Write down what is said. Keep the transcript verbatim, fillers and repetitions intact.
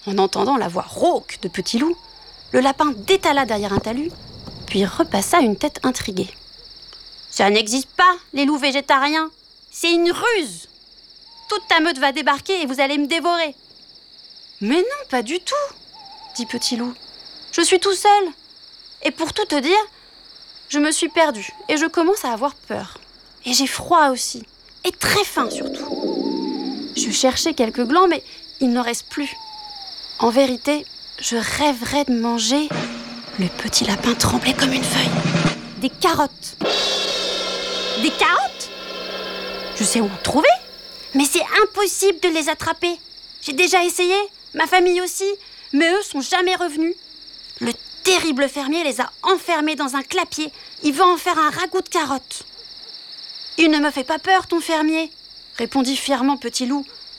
En entendant la voix rauque de Petit Loup, le lapin détala derrière un talus, puis repassa une tête intriguée. « Ça n'existe pas, les loups végétariens. C'est une ruse. Toute ta meute va débarquer et vous allez me dévorer. »« Mais non, pas du tout, dit Petit Loup. Je suis tout seul. Et pour tout te dire, je me suis perdu et je commence à avoir peur. Et j'ai froid aussi, et très faim surtout. Je cherchais quelques glands, mais il n'en reste plus. En vérité, je rêverais de manger... » Le petit lapin tremblait comme une feuille. « Des carottes. »« Des carottes ? Je sais où en trouver, mais c'est impossible de les attraper. J'ai déjà essayé, ma famille aussi, mais eux sont jamais revenus. Le terrible fermier les a enfermés dans un clapier. Il veut en faire un ragoût de carottes. »« Il ne me fait pas peur, ton fermier, répondit fièrement Petit Loup,